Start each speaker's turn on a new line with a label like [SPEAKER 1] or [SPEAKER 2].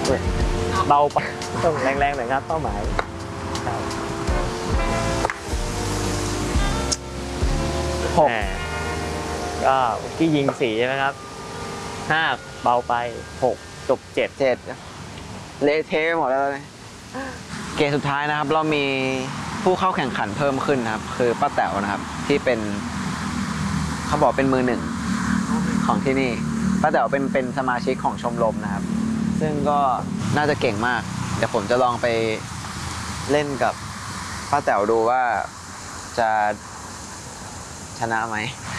[SPEAKER 1] เบาไปต้องแรงๆหน่อยครับเป้าหมาย6ก็ที่ยิง4ใช่ไหมครับ5เบาไป6จบ7
[SPEAKER 2] 7เละเทะไปหมดแล้วเลยเกมสุดท้ายนะครับเรามีผู้เข้าแข่งขันเพิ่มขึ้นนะครับคือป้าแต๋วนะครับที่เป็นเขาบอกเป็นมือหนึ่งของที่นี่ป้าแต๋วเป็นสมาชิกของชมรมนะครับซึ่งก็น่าจะเก่งมากเดี๋ยวผมจะลองไปเล่นกับป้าแต๋วดูว่าจะชนะไหม